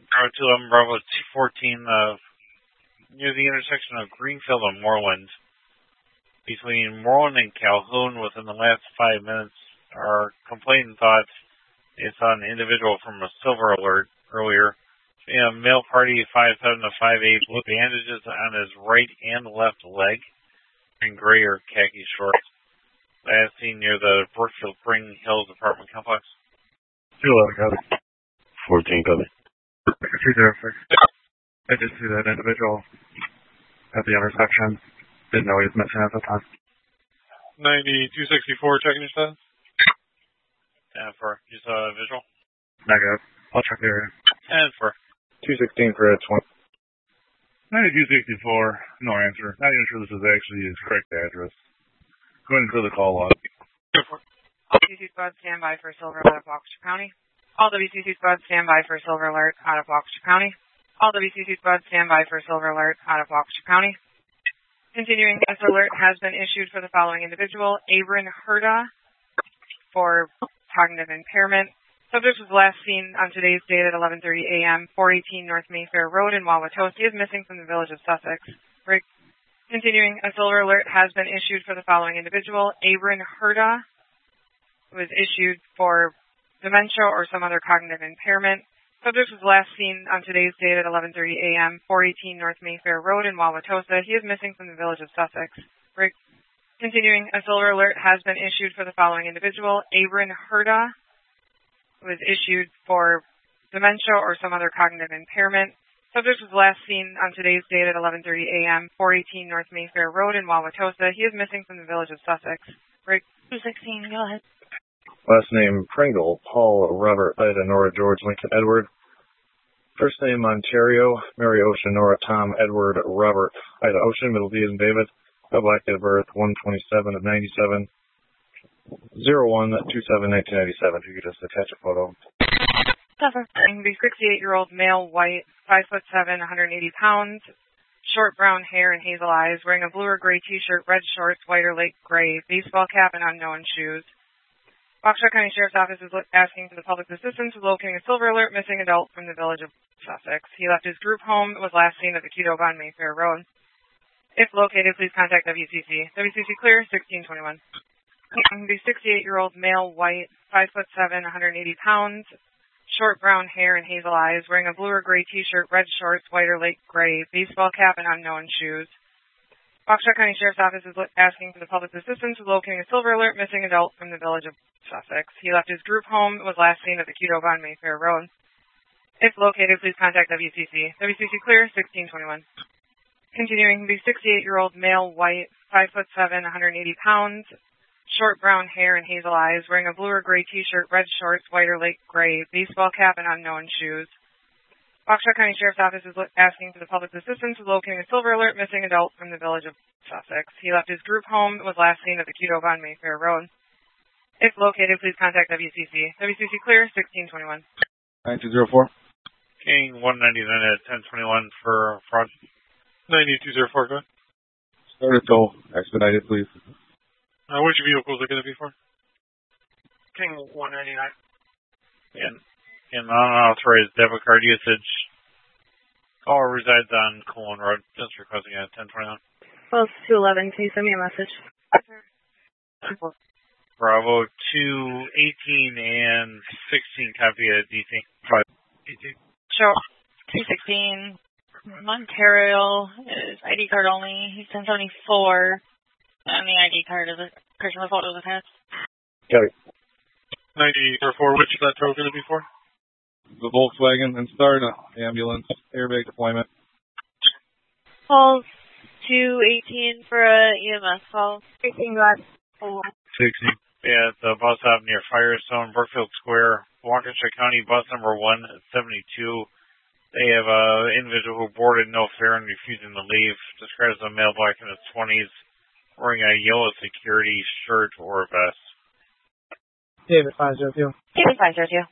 Bravo 211, Bravo 214, near the intersection of Greenfield and Moreland. Between Moreland and Calhoun, within the last 5 minutes, our complainant thought they saw an individual from a Silver Alert earlier. Male party 5'7" to 5'8", with bandages on his right and left leg, in gray or khaki shorts. Last seen near the Brookfield Spring Hills apartment complex. 211, copy. 14, copy. 206. I did see that individual at the intersection. Didn't know he was missing at the time. 9264, checking your status. And for, you saw a visual? Negative. I'll check the area. And for. 216 for a 20. 9264, no answer. Not even sure this is actually his correct address. Go ahead and clear the call log. All WCC squad stand by for Silver Alert out of Waukesha County. All WCC squad stand by for Silver Alert out of Waukesha County. All WCC squad stand by for Silver Alert out of Waukesha County. Continuing, this alert has been issued for the following individual, Abram Herda, for cognitive impairment. Subject was last seen on today's date at 11:30 a.m., 418 North Mayfair Road in Wauwatosa. He is missing from the village of Sussex. Continuing, a silver alert has been issued for the following individual, Abram Herda, who is issued for dementia or some other cognitive impairment. Subject was last seen on today's date at 11:30 a.m., 418 North Mayfair Road in Wauwatosa. He is missing from the village of Sussex. Continuing, a silver alert has been issued for the following individual, Abram Herda, who is issued for dementia or some other cognitive impairment. Subject was last seen on today's date at 11:30 a.m., 418 North Mayfair Road in Wauwatosa. He is missing from the village of Sussex. 216, go ahead. Last name Pringle, Paul Robert Ida Nora George Lincoln Edward. First name Ontario, Mary Ocean Nora Tom Edward Robert Ida Ocean, middle D as in David. Black date of birth 1/27 of 97. 01/27/1997. If you could just attach a photo. The 68-year-old male, white, 5'7", 180 pounds, short brown hair and hazel eyes, wearing a blue or gray T-shirt, red shorts, white or light gray, baseball cap, and unknown shoes. Waukesha County Sheriff's Office is asking for the public's assistance with locating a Silver Alert missing adult from the village of Sussex. He left his group home and was last seen at the Qdoba on Mayfair Road. If located, please contact WCC. WCC clear, 1621. The 68-year-old male, white, 5'7", 180 pounds, short brown hair and hazel eyes, wearing a blue or gray T-shirt, red shorts, white or light gray, baseball cap, and unknown shoes. Waukesha County Sheriff's Office is asking for the public's assistance with locating a Silver Alert missing adult from the village of Sussex. He left his group home and was last seen at the Qdoba on Mayfair Road. If located, please contact WCC. WCC clear, 1621. Continuing, the 68-year-old male, white, 5'7", 180 pounds, short brown hair and hazel eyes, wearing a blue or gray T-shirt, red shorts, white or light gray, baseball cap, and unknown shoes. Waukesha County Sheriff's Office is asking for the public's assistance with locating a Silver Alert missing adult from the village of Sussex. He left his group home and was last seen at the Qdoba on Mayfair Road. If located, please contact WCC. WCC clear, 1621. 9204. King 199 at 1021 for fraud. 9204, go ahead. Start it though. Expedited, please. Which vehicles are going to be for? King 199. And unauthorized debit card usage. Caller resides on Colon Road. Just requesting at 1021. Close 211, can you send me a message? Bravo 218 and 16 copy at DC. Show 216. Ontario is ID card only. He's 1074. And the ID card is a person with photos attached. Copy. 9004, which is that tow going to be for? The Volkswagen and start ambulance airbag deployment. Calls 218 for a EMS call. 16 got 4. 16. Yeah, it's a bus stop near Firestone, Brookfield Square, Waukesha County, bus number 172. They have an individual who boarded no fare and refusing to leave. Describes a male black in his 20s, wearing a yellow security shirt or vest. David 502. David 502.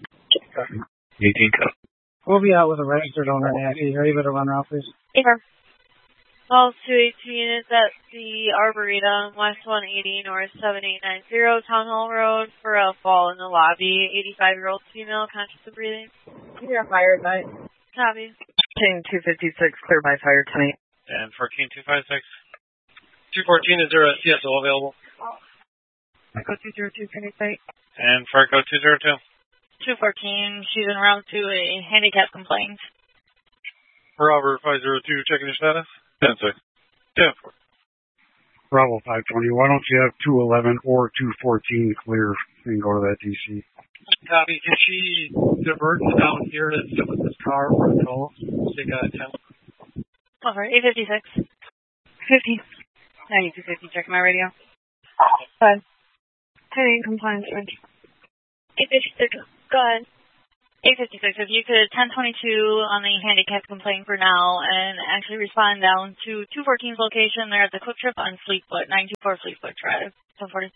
18 copy. We'll be out with a registered owner at Are you ready to run around, please? Affirm. Calls to 18 units at the Arboretum, West 180, North 7890, Town Hall Road, for a fall in the lobby. 85-year-old female, conscious of breathing. You're fire tonight. Copy. King 256, clear by fire tonight. And for King 256. 214, is there a CSO available? Echo 202, can you say? And for Echo 202. 214, she's en route to a handicap complaint. Robert 502, checking your status. 10-6. 10-4. Bravo 520, why don't you have 211 or 214 clear and go to that DC? Copy. Can she divert down here to sit with this car for a toll? Take a 10. Over, 856. 50. 9250, check my radio. Go ahead. 10 compliance range. 856, go ahead. 856, if you could 1022 on the handicap complaint for now and actually respond down to 214's location. They're at the Quick Trip on Fleetfoot, 924 Fleetfoot Drive. 1040.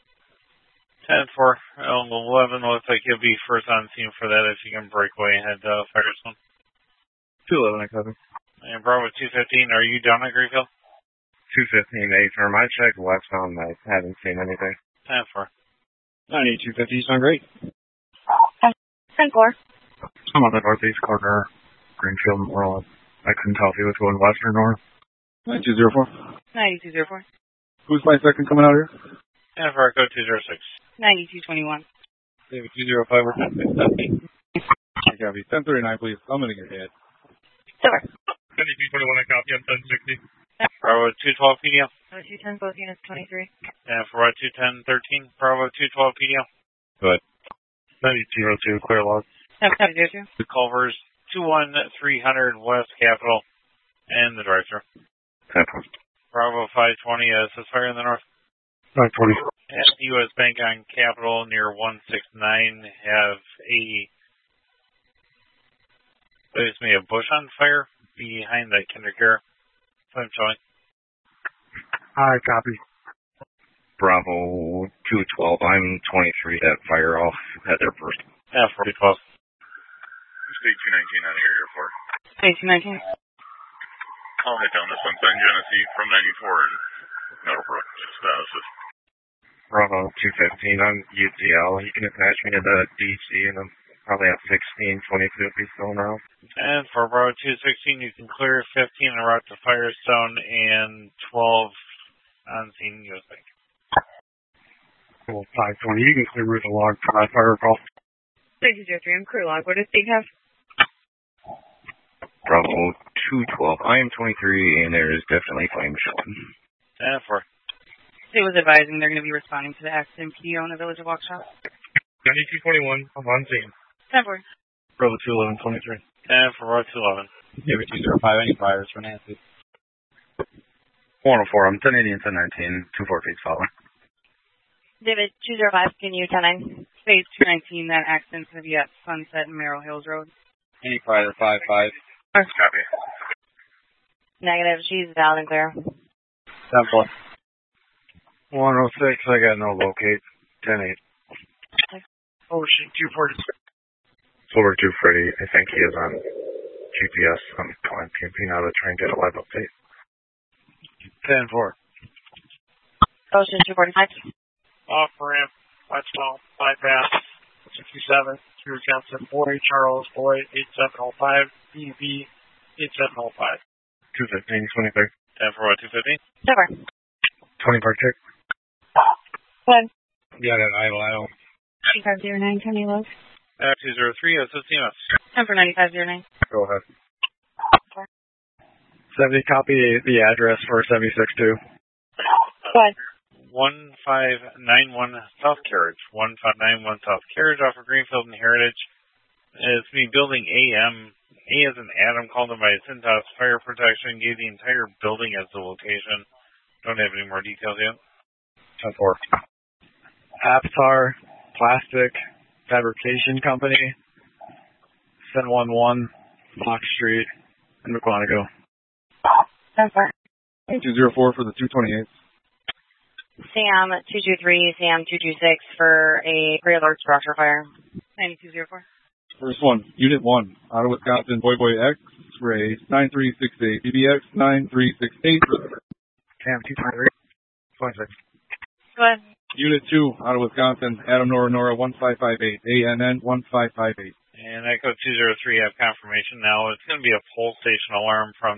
10-4. 11 looks like you'll be first on scene for that if you can break away and head to Firestone. 211, I copy. And Bravo 215, are you down at Greenfield? 215, A-firm. I checked westbound. I haven't seen anything. 10-4. 9250, you sound great. 10-4. I'm on the northeast corner, Greenfield, Moreland. I couldn't tell if he was going west or north. 9204. 9204. Who's my second coming out here? And for Echo 206. 9221. David 205, we're 10. I copy. 1039, please. I'm going to get hit. Silver. 9221, I copy. I'm 1060. Bravo 212 PDL. Bravo 210, both units 23. And for Bravo 210-13, Bravo 212 PDL. Good. 9202, clear log. The Culvers 21300 West Capitol and the drive-thru. 10-4. Bravo 520, says fire in the north. 520. At U.S. Bank on Capitol near 169 have a bush on fire behind the KinderCare. I'm showing. Hi, copy. Bravo 212, I'm 23 at fire off. Head there first. Yeah, 412. State 219 out of area 4. 9219. I'll head down to Sunshine Genesee from 94 and Meadowbrook. Just Bravo 215 on UTL. You can attach me to the DC and I'm probably at 16, 22 if he's still around. And for Bravo 216, you can clear 15 en route to Firestone and 12 on scene US Bank. Cool, 520, you can clear me with a log for my fire call. 9203, I'm crew log. What does Steve have? Bravo 212, I am 23 and there is definitely flame showing. And for Steve was advising they're going to be responding to the accident PO in the Village of Waukesha. 9221, I'm on scene. 10-4. Bravo 211, 23. And for Bravo 211. David 205, any fires for Nancy? 104, I'm 1080 and 1019, 24 feet following. David 205, can you 10-9? Phase 219, that accident's going to be at Sunset and Merrill Hills Road. Any fire 55. Copy. Negative, she's down and clear. 10-4. 106, I got no locate. 10-8. Ocean 246. Silver 2 Freddy, I think he is on GPS. I'm calling PMP now to try and get a live update. 10-4. Ocean 245. Off ramp, westbound, bypass, 67, through Johnson, Boy, Charles, Boy, 8705, BB, 8705. 215, 23. And for what, 215? Silver. 20 bar tick. Good. Yeah, that idle. 9509, can you look? 203, that's CMS. 10 for 9509. Go ahead. 70, copy the address for 76-2. Good. 1591 South Carriage. 1591 South Carriage off of Greenfield and Heritage. It's me building AM. A as an Adam called him by Cintas Fire Protection. Gave the entire building as the location. Don't have any more details yet. 10-4. Aptar Plastic Fabrication Company. 711 Fox Street in McQuantico. 10-4. 204 for the 228. Sam 223, Sam 226 for a pre-alert structure fire. 9204. First one, Unit 1, out of Wisconsin, Boy X, X-ray 9368. BBX 9368. Cam 223. 26. Go ahead. Unit 2 out of Wisconsin, Adam Nora 1558. ANN 1558. And Echo 203 have confirmation now. It's going to be a pole station alarm from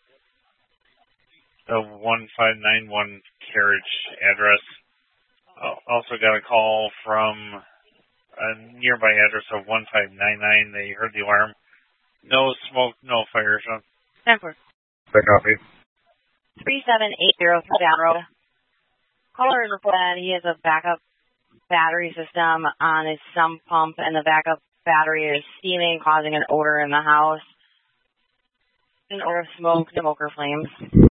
the 1591 carriage address. Also got a call from a nearby address of 1599. They heard the alarm. No smoke, no fire. So. 10-4. Good copy. 3780 through down road. Caller reported that he has a backup battery system on his sump pump, and the backup battery is steaming, causing an odor in the house. An odor of smoke or flames. 206.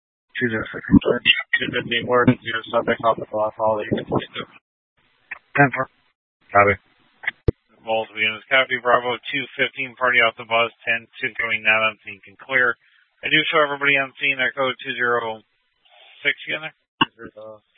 215 word, your subject off the block, all that you can see. 10-4. Copy. Multiple units. Copy. Bravo 215. Party off the bus. 10-2 going not on scene. Can clear. I do show everybody on scene. Echo 206 again there.